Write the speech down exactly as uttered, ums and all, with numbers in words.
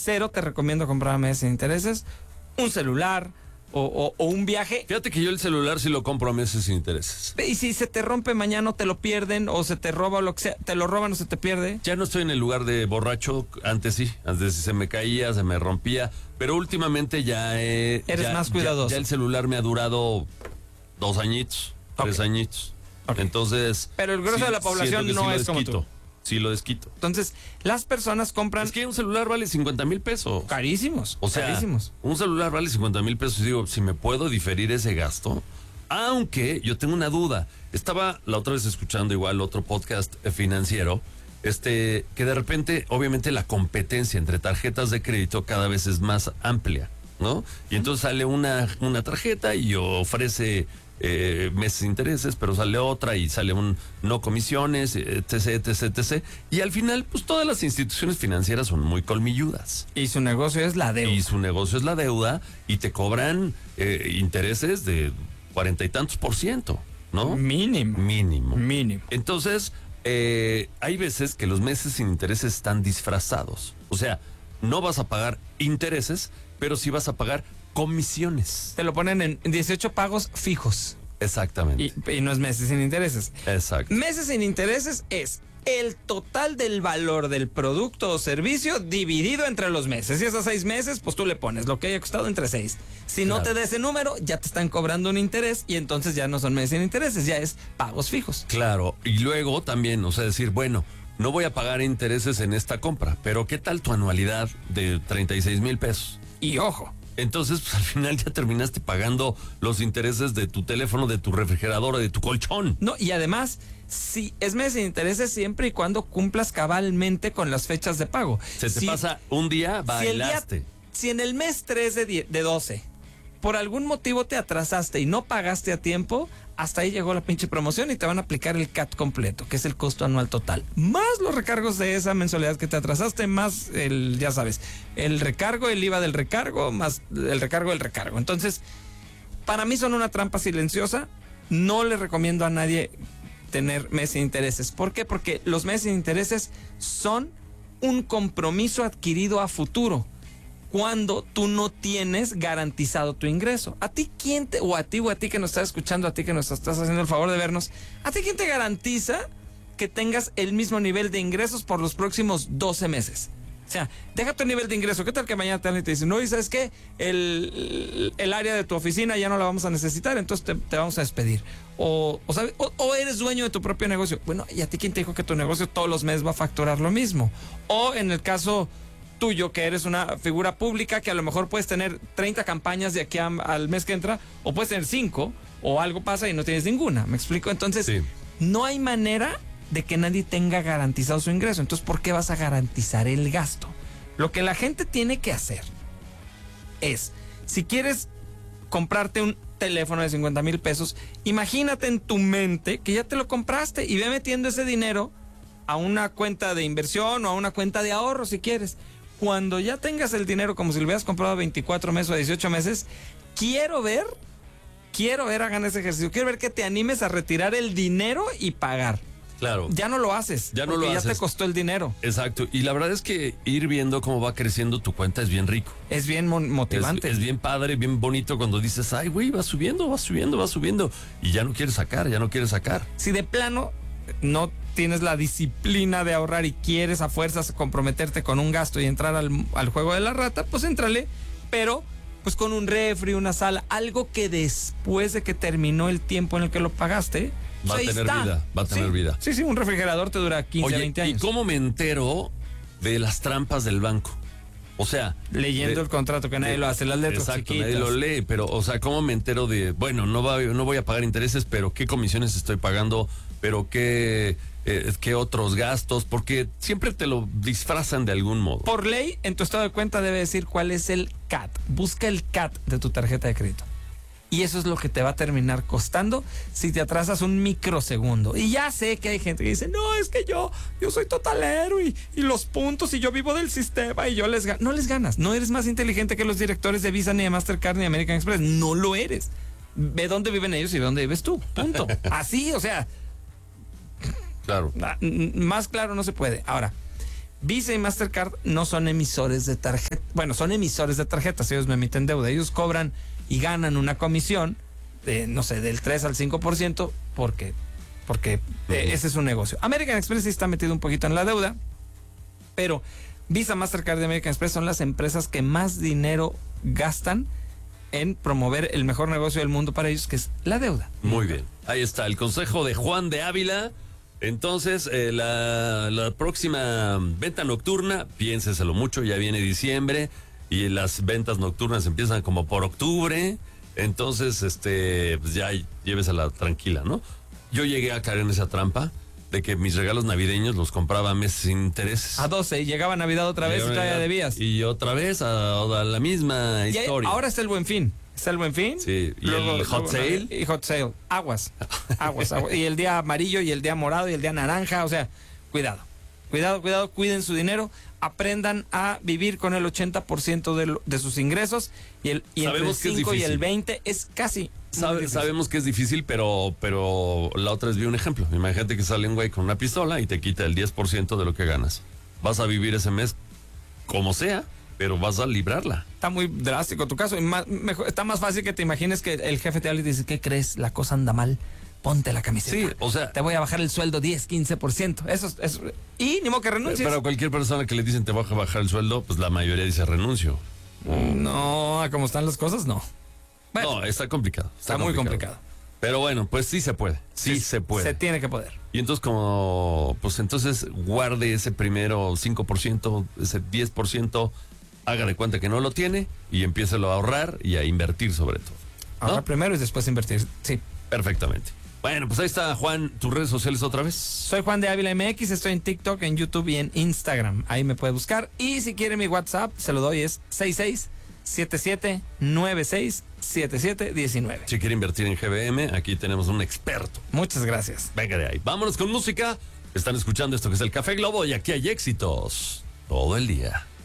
cero te recomiendo comprar a meses sin intereses. Un celular o, o, o un viaje. Fíjate que yo el celular sí lo compro a meses sin intereses. Y si se te rompe mañana, te lo pierden o se te roba o lo que sea, te lo roban o se te pierde. Ya no estoy en el lugar de borracho, antes sí, antes se me caía, se me rompía, pero últimamente ya he... Eres ya, más cuidadoso. Ya, ya el celular me ha durado dos añitos, okay. tres añitos. Okay. Entonces... Pero el grueso sí, de la población no sí es como tú. Sí lo desquito. Entonces, las personas compran... Es que un celular vale cincuenta mil pesos. Carísimos. O sea, carísimos. Un celular vale cincuenta mil pesos y digo, si me puedo diferir ese gasto, aunque yo tengo una duda. Estaba la otra vez escuchando igual otro podcast financiero, este, que de repente, obviamente la competencia entre tarjetas de crédito cada vez es más amplia, ¿no? Y entonces sale una, una tarjeta y ofrece... Eh, meses de intereses, pero sale otra y sale un no comisiones, etc, etc, etc. Y al final, pues todas las instituciones financieras son muy colmilludas. Y su negocio es la deuda. Y su negocio es la deuda y te cobran eh, intereses de cuarenta y tantos por ciento, ¿no? Mínimo. Mínimo. Mínimo. Entonces, eh, hay veces que los meses sin intereses están disfrazados. O sea, no vas a pagar intereses, pero sí vas a pagar comisiones. Te lo ponen en dieciocho pagos fijos. Exactamente. Y, y no es meses sin intereses. Exacto. Meses sin intereses es el total del valor del producto o servicio dividido entre los meses. Si es a seis meses, pues tú le pones lo que haya costado entre seis. Si claro. no te da ese número, ya te están cobrando un interés y entonces ya no son meses sin intereses, ya es pagos fijos. Claro. Y luego también, o sea, decir, bueno, no voy a pagar intereses en esta compra, pero ¿qué tal tu anualidad de treinta y seis mil pesos? Y ojo. Entonces, pues al final ya terminaste pagando los intereses de tu teléfono, de tu refrigerador, de tu colchón. No, y además, si es mes sin intereses siempre y cuando cumplas cabalmente con las fechas de pago. Se te si, pasa un día, bailaste. Si, el día, si en el mes tres de, diez, de doce, por algún motivo te atrasaste y no pagaste a tiempo, hasta ahí llegó la pinche promoción y te van a aplicar el C A T completo, que es el costo anual total. Más los recargos de esa mensualidad que te atrasaste, más el, ya sabes, el recargo, el I V A del recargo, más el recargo del recargo. Entonces, para mí son una trampa silenciosa. No le recomiendo a nadie tener meses sin intereses. ¿Por qué? Porque los meses sin intereses son un compromiso adquirido a futuro, cuando tú no tienes garantizado tu ingreso. ¿A ti quién te, o a ti o a ti que nos estás escuchando, a ti que nos estás haciendo el favor de vernos, a ti quién te garantiza que tengas el mismo nivel de ingresos por los próximos doce meses? O sea, deja tu nivel de ingreso. ¿Qué tal que mañana te, te dicen, no, y sabes qué? El, el área de tu oficina ya no la vamos a necesitar, entonces te, te vamos a despedir. O, o, ¿sabes? O, o eres dueño de tu propio negocio. Bueno, ¿y a ti quién te dijo que tu negocio todos los meses va a facturar lo mismo? O en el caso tuyo, que eres una figura pública, que a lo mejor puedes tener treinta campañas de aquí a, al mes que entra, o puedes tener cinco, o algo pasa y no tienes ninguna. ¿Me explico? Entonces, sí. no hay manera de que nadie tenga garantizado su ingreso. Entonces, ¿por qué vas a garantizar el gasto? Lo que la gente tiene que hacer es, si quieres comprarte un teléfono de cincuenta mil pesos, imagínate en tu mente que ya te lo compraste y ve metiendo ese dinero a una cuenta de inversión o a una cuenta de ahorro si quieres. Cuando ya tengas el dinero como si lo hubieras comprado a veinticuatro meses o a dieciocho meses, quiero ver, quiero ver, hagan ese ejercicio, quiero ver que te animes a retirar el dinero y pagar. Claro. Ya no lo haces, ya no porque lo ya haces. te costó el dinero. Exacto, y la verdad es que ir viendo cómo va creciendo tu cuenta es bien rico. Es bien motivante. Es, es bien padre, bien bonito cuando dices, ay, güey, va subiendo, va subiendo, va subiendo, y ya no quieres sacar, ya no quieres sacar. Si de plano no tienes la disciplina de ahorrar y quieres a fuerzas comprometerte con un gasto y entrar al, al juego de la rata, pues éntrale, pero pues con un refri, una sala, algo que después de que terminó el tiempo en el que lo pagaste, va pues a tener está. vida, va a tener sí, vida. Sí, sí, un refrigerador te dura quince, Oye, veinte años. ¿y cómo me entero de las trampas del banco? O sea, leyendo de, el contrato, que nadie de, lo hace, las letras exacto, chiquitas. nadie lo lee, pero, o sea, ¿cómo me entero de, bueno, no, va, no voy a pagar intereses, pero qué comisiones estoy pagando, pero qué, eh, qué otros gastos? Porque siempre te lo disfrazan de algún modo. Por ley, en tu estado de cuenta debe decir cuál es el C A T. Busca el C A T de tu tarjeta de crédito. Y eso es lo que te va a terminar costando si te atrasas un microsegundo. Y ya sé que hay gente que dice, no, es que yo, yo soy totalero y, y los puntos y yo vivo del sistema y yo les gano. No les ganas, no eres más inteligente que los directores de Visa, ni de Mastercard, ni de American Express. No lo eres. Ve dónde viven ellos y dónde vives tú. Punto. Así, o sea. Claro. Más claro no se puede. Ahora, Visa y Mastercard no son emisores de tarjeta. Bueno, son emisores de tarjetas, ellos no emiten deuda. Ellos cobran y ganan una comisión de, no sé, del tres al cinco por ciento porque, porque uh-huh. eh, ese es un negocio. American Express sí está metido un poquito en la deuda, pero Visa, Mastercard y American Express son las empresas que más dinero gastan en promover el mejor negocio del mundo para ellos, que es la deuda. Muy bien. Ahí está el consejo de Juan de Ávila. Entonces, eh, la, la próxima venta nocturna, piénseselo mucho, ya viene diciembre y las ventas nocturnas empiezan como por octubre. Entonces, este, pues ya llévesela tranquila, ¿no? Yo llegué a caer en esa trampa de que mis regalos navideños los compraba a meses sin intereses. A doce, y llegaba Navidad otra vez y todavía debías. Y otra vez a, a la misma y historia. Ahora está el Buen Fin. Está el Buen Fin. Sí, y luego, el Hot luego, Sale. Y Hot Sale. Aguas. Aguas, aguas. Y el día amarillo, y el día morado, y el día naranja. O sea, cuidado. Cuidado, cuidado, cuiden su dinero. Aprendan a vivir con el ochenta por ciento de, lo, de sus ingresos. Y, el, y entre el cinco y el veinte es casi... Sabe, sabemos que es difícil, pero, pero la otra vez vi un ejemplo. Imagínate que sale un güey con una pistola y te quita el diez por ciento de lo que ganas. Vas a vivir ese mes como sea, pero vas a librarla. Está muy drástico tu caso. Y más, mejor, está más fácil que te imagines que el jefe te habla y te dice, ¿qué crees? La cosa anda mal. Ponte la camiseta. Sí, o sea... Te voy a bajar el sueldo diez, quince por ciento. Eso es... Y ni modo que renuncies. Pero a cualquier persona que le dicen te voy a bajar el sueldo, pues la mayoría dice renuncio. No, como están las cosas, no. Bueno, no, está complicado. Está, está muy complicado. complicado. Pero bueno, pues sí se puede. Sí, sí se puede. Se tiene que poder. Y entonces como, pues entonces guarde ese primero cinco por ciento, ese diez por ciento, haga de cuenta que no lo tiene y empiécelo a ahorrar y a invertir sobre todo, ¿no? Ahorrar primero y después invertir, sí. Perfectamente. Bueno, pues ahí está, Juan, tus redes sociales otra vez. Soy Juan de Ávila M X, estoy en TikTok, en YouTube y en Instagram. Ahí me puede buscar. Y si quiere mi WhatsApp, se lo doy, es seis seis siete siete nueve seis siete siete uno nueve. Si quiere invertir en G B M, aquí tenemos un experto. Muchas gracias. Venga de ahí. Vámonos con música. Están escuchando esto que es el Café Globo y aquí hay éxitos todo el día.